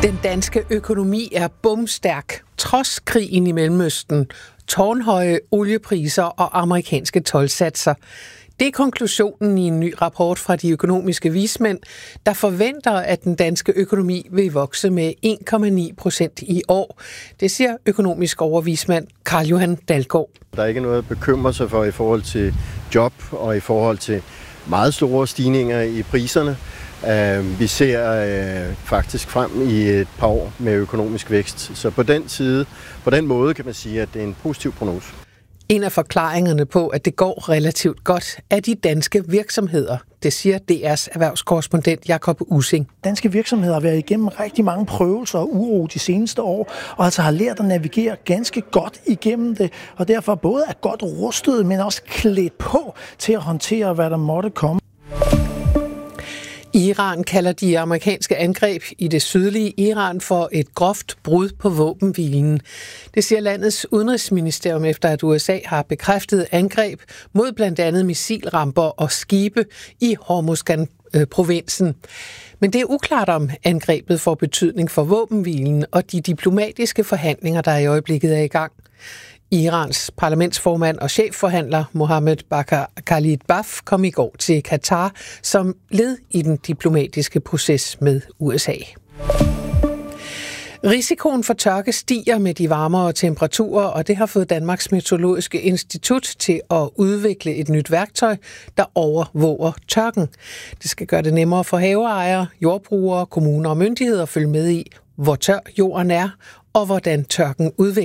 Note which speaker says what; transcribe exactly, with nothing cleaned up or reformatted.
Speaker 1: Den danske økonomi er bomstærk, trods krigen i Mellemøsten, tårnhøje oliepriser og amerikanske toldsatser. Det er konklusionen i en ny rapport fra de økonomiske vismænd, der forventer, at den danske økonomi vil vokse med en komma ni procent i år. Det siger økonomisk overvismand Carl Johan Dalgaard.
Speaker 2: Der er ikke noget at bekymre sig for i forhold til job og i forhold til meget store stigninger i priserne. Vi ser faktisk frem i et par år med økonomisk vækst. Så på den side, på den måde kan man sige, at det er en positiv prognose.
Speaker 1: En af forklaringerne på, at det går relativt godt, er de danske virksomheder. Det siger D R's erhvervskorrespondent Jakob Ussing.
Speaker 3: Danske virksomheder har været igennem rigtig mange prøvelser og uro de seneste år, og altså har lært at navigere ganske godt igennem det, og derfor både er godt rustet, men også klædt på til at håndtere, hvad der måtte komme.
Speaker 1: Iran kalder de amerikanske angreb i det sydlige Iran for et groft brud på våbenhvilen. Det siger landets udenrigsministerium efter, at U S A har bekræftet angreb mod blandt andet missilramper og skibe i Hormuzgan-provinsen. Men det er uklart, om angrebet får betydning for våbenhvilen og de diplomatiske forhandlinger, der i øjeblikket er i gang. Irans parlamentsformand og chefforhandler Mohammed Bakr Khalibaf kom i går til Katar som led i den diplomatiske proces med U S A. Risikoen for tørke stiger med de varmere temperaturer, og det har fået Danmarks Meteorologiske Institut til at udvikle et nyt værktøj, der overvåger tørken. Det skal gøre det nemmere for haveejere, jordbrugere, kommuner og myndigheder at følge med i, hvor tør jorden er, og hvordan tørken udvikler